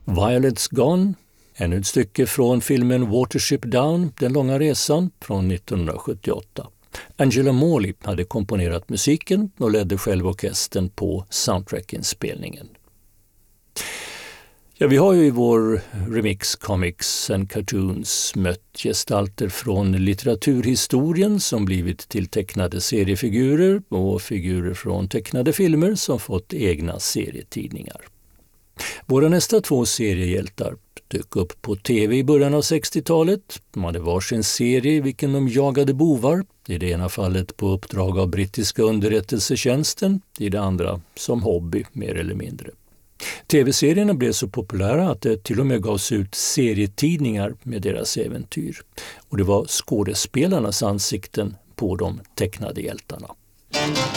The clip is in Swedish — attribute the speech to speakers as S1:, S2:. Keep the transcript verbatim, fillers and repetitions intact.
S1: Violet's Gone, ännu ett stycke från filmen Watership Down, Den långa resan från nittonhundrasjuttioåtta. Angela Morley hade komponerat musiken och ledde själv orkestern på soundtrack-inspelningen. Ja, vi har ju i vår Remix Comics and Cartoons mött gestalter från litteraturhistorien som blivit till tecknade seriefigurer och figurer från tecknade filmer som fått egna serietidningar. Våra nästa två seriehjältar dök upp på tv i början av sextiotalet. De hade varsin serie i vilken de jagade bovar, i det ena fallet på uppdrag av brittiska underrättelsetjänsten, i det andra som hobby mer eller mindre. Tv-serierna blev så populära att det till och med gavs ut serietidningar med deras äventyr. Och det var skådespelarnas ansikten på de tecknade hjältarna.